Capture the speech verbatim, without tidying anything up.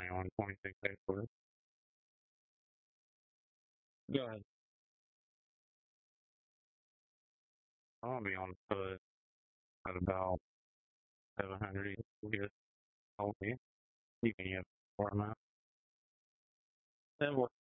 running on twenty-six headquarters. Go ahead. I'm gonna be on foot at about seven hundred here. Okay. You can get where I'm at. That works.